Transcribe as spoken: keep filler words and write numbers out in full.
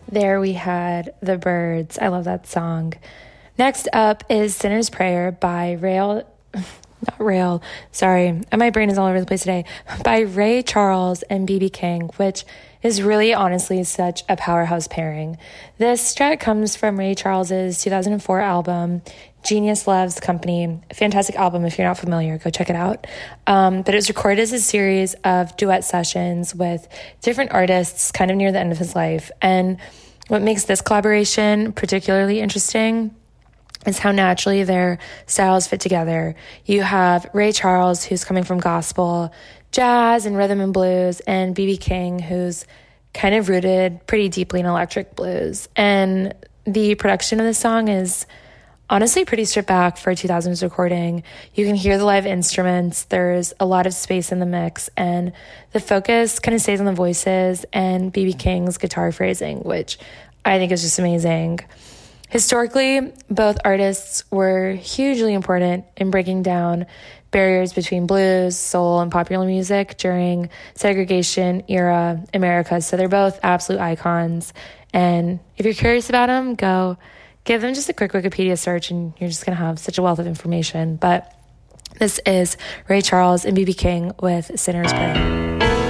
There we had The Byrds. I love that song. Next up is Sinner's Prayer by Rail, not Rail, sorry, my brain is all over the place today, by Ray Charles and B B King, which is really honestly such a powerhouse pairing. This track comes from Ray Charles's two thousand four album, Genius Loves Company. Fantastic album. If you're not familiar, go check it out. Um, but it was recorded as a series of duet sessions with different artists kind of near the end of his life. And what makes this collaboration particularly interesting is how naturally their styles fit together. You have Ray Charles, who's coming from gospel, jazz and rhythm and blues, and B B King, who's kind of rooted pretty deeply in electric blues. And the production of this song is honestly pretty stripped back for a two thousands recording. You can hear the live instruments. There's a lot of space in the mix, and the focus kind of stays on the voices and B B King's guitar phrasing, which I think is just amazing. Historically, both artists were hugely important in breaking down barriers between blues, soul, and popular music during segregation era America. So they're both absolute icons. And if you're curious about them, go give them just a quick Wikipedia search and you're just going to have such a wealth of information. But this is Ray Charles and B B King with Sinner's Prayer.